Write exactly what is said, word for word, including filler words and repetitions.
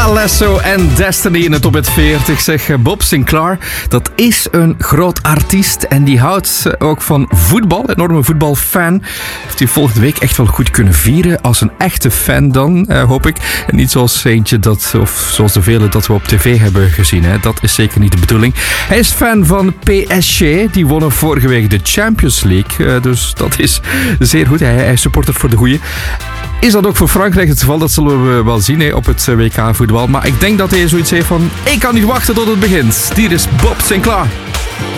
Alesso en Destiny in de top veertig. Zeg, Bob Sinclair, dat is een groot artiest en die houdt ook van voetbal. Enorme voetbalfan. Heeft hij volgende week echt wel goed kunnen vieren als een echte fan dan, eh, hoop ik. En niet zoals eentje dat, of zoals de vele dat we op tv hebben gezien. Hè. Dat is zeker niet de bedoeling. Hij is fan van P S G. Die wonnen vorige week de Champions League. Uh, dus dat is zeer goed. Hij, hij supportert voor de goeie. Is dat ook voor Frankrijk het geval? Dat zullen we wel zien hè, op het W K voetbal. Maar ik denk dat hij zoiets heeft van: ik kan niet wachten tot het begint. Hier is Bob Sinclair.